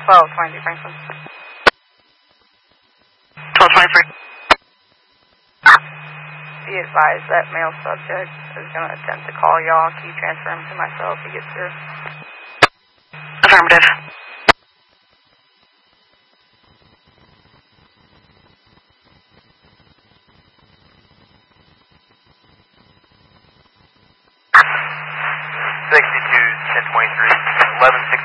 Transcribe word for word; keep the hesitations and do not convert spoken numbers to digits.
twelve twenty-three Franklin. twelve twenty-three. Be advised that male subject is going to attempt to call y'all. Can you transfer him to myself if he gets through? Affirmative. sixty-two ten twenty-three, eleven six